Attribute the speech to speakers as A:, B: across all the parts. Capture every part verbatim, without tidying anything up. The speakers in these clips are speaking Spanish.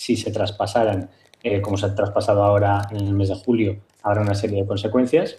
A: si se traspasaran, eh, como se ha traspasado ahora en el mes de julio, habrá una serie de consecuencias.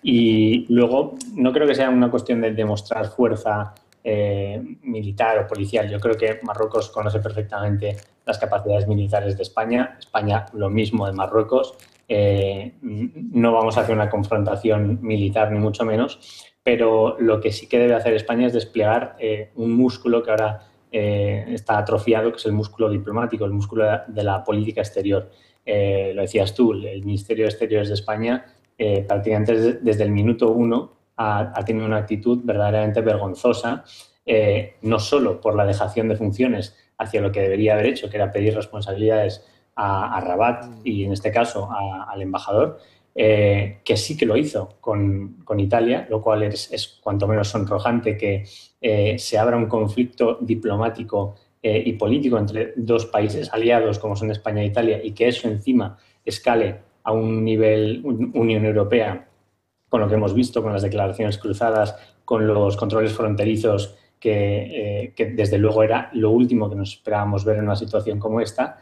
A: Y luego, no creo que sea una cuestión de demostrar fuerza eh, militar o policial. Yo creo que Marruecos conoce perfectamente las capacidades militares de España. España, lo mismo de Marruecos. Eh, no vamos a hacer una confrontación militar, ni mucho menos, pero lo que sí que debe hacer España es desplegar eh, un músculo que ahora eh, está atrofiado, que es el músculo diplomático, el músculo de la política exterior. Eh, lo decías tú, el Ministerio de Exteriores de España eh, prácticamente desde, desde el minuto uno ha, ha tenido una actitud verdaderamente vergonzosa, eh, no solo por la dejación de funciones hacia lo que debería haber hecho, que era pedir responsabilidades a, a Rabat y, en este caso, a, al embajador, eh, que sí que lo hizo con, con Italia, lo cual es, es cuanto menos sonrojante que eh, se abra un conflicto diplomático eh, y político entre dos países aliados como son España e Italia y que eso encima escale a un nivel Unión Europea, con lo que hemos visto, con las declaraciones cruzadas, con los controles fronterizos, que, eh, que desde luego era lo último que nos esperábamos ver en una situación como esta,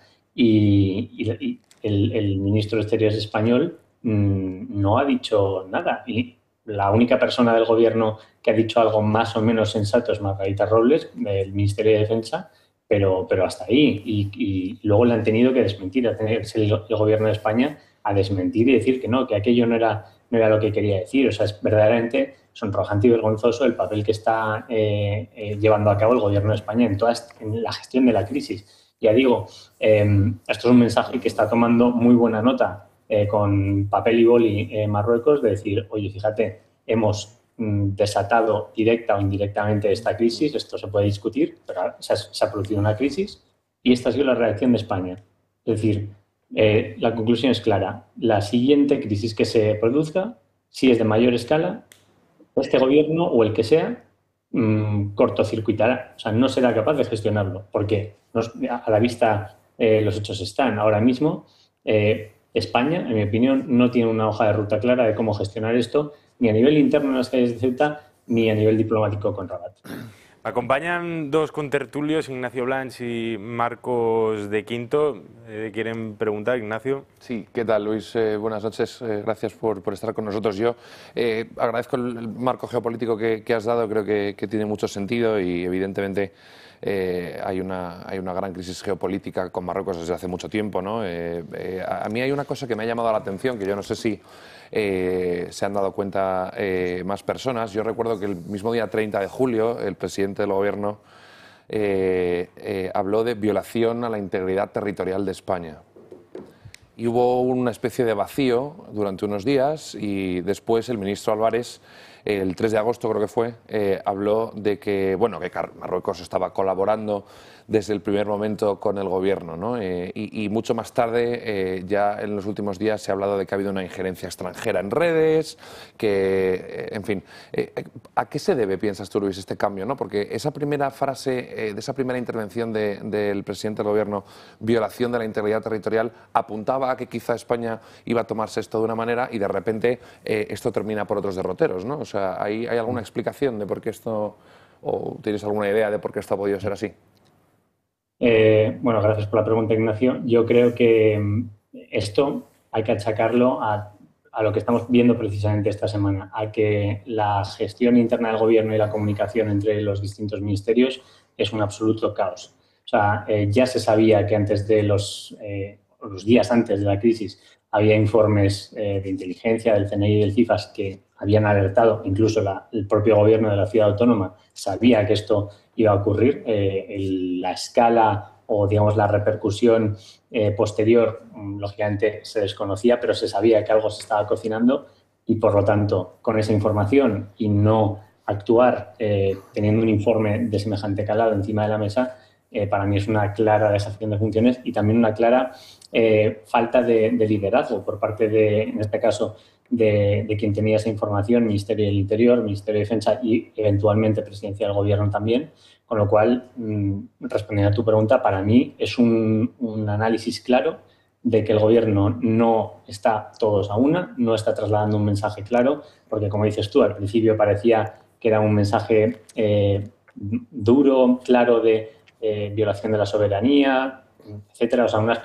A: y, y el, el ministro de Exteriores español mmm, no ha dicho nada. Y la única persona del gobierno que ha dicho algo más o menos sensato es Margarita Robles, del Ministerio de Defensa, pero, pero hasta ahí. Y, y luego le han tenido que desmentir, ha tenido que ser el, el gobierno de España a desmentir y decir que no, que aquello no era, no era lo que quería decir. O sea, es verdaderamente sonrojante y vergonzoso el papel que está eh, eh, llevando a cabo el gobierno de España en toda en la gestión de la crisis. Ya digo, eh, esto es un mensaje que está tomando muy buena nota eh, con papel y boli eh, Marruecos, de decir, oye, fíjate, hemos mm, desatado directa o indirectamente esta crisis, esto se puede discutir, pero se ha, se ha producido una crisis y esta ha sido la reacción de España. Es decir, eh, la conclusión es clara. La siguiente crisis que se produzca, si es de mayor escala, este gobierno o el que sea, mmm, cortocircuitará. O sea, no será capaz de gestionarlo, porque nos, a la vista eh, los hechos están. Ahora mismo, eh, España, en mi opinión, no tiene una hoja de ruta clara de cómo gestionar esto, ni a nivel interno en las calles de Ceuta, ni a nivel diplomático con Rabat.
B: Acompañan dos contertulios, Ignacio Blanch y Marcos de Quinto. Eh, ¿Quieren preguntar, Ignacio?
C: Sí, ¿qué tal, Luis? Eh, buenas noches, eh, gracias por, por estar con nosotros. Yo eh, agradezco el, el marco geopolítico que, que has dado, creo que, que tiene mucho sentido y evidentemente eh, hay, una, hay una gran crisis geopolítica con Marruecos desde hace mucho tiempo, ¿no? Eh, eh, a mí hay una cosa que me ha llamado la atención, que yo no sé si Eh, se han dado cuenta eh, más personas. Yo recuerdo que el mismo día treinta de julio el presidente del gobierno eh, eh, habló de violación a la integridad territorial de España. Y hubo una especie de vacío durante unos días y después el ministro Álvarez, el tres de agosto creo que fue, eh, habló de que, bueno, que Marruecos estaba colaborando desde el primer momento con el gobierno, ¿no? Eh, y, y mucho más tarde, eh, ya en los últimos días, se ha hablado de que ha habido una injerencia extranjera en redes, que, eh, en fin, eh, ¿a qué se debe, piensas tú, Luis, este cambio, ¿no? Porque esa primera frase, eh, de esa primera intervención de, del presidente del gobierno, violación de la integridad territorial, apuntaba a que quizá España iba a tomarse esto de una manera y de repente eh, esto termina por otros derroteros, ¿no? O sea, ¿hay, ¿hay alguna explicación de por qué esto, o tienes alguna idea de por qué esto ha podido ser así?
A: Eh, bueno, gracias por la pregunta, Ignacio. Yo creo que esto hay que achacarlo a, a lo que estamos viendo precisamente esta semana, a que la gestión interna del gobierno y la comunicación entre los distintos ministerios es un absoluto caos. O sea, eh, ya se sabía que antes de los, eh, los días antes de la crisis había informes eh, de inteligencia del C N I y del CIFAS que habían alertado, incluso la, el propio gobierno de la ciudad autónoma sabía que esto iba a ocurrir. Eh, el, la escala o, digamos, la repercusión eh, posterior, lógicamente, se desconocía, pero se sabía que algo se estaba cocinando y, por lo tanto, con esa información y no actuar eh, teniendo un informe de semejante calado encima de la mesa, eh, para mí es una clara dejación de funciones y también una clara eh, falta de, de liderazgo por parte de, en este caso, de, de quien tenía esa información, Ministerio del Interior, Ministerio de Defensa y eventualmente Presidencia del Gobierno también. Con lo cual, respondiendo a tu pregunta, para mí es un, un análisis claro de que el Gobierno no está todos a una, no está trasladando un mensaje claro, porque, como dices tú, al principio parecía que era un mensaje eh, duro, claro, de eh, violación de la soberanía, etcétera. O sea, unas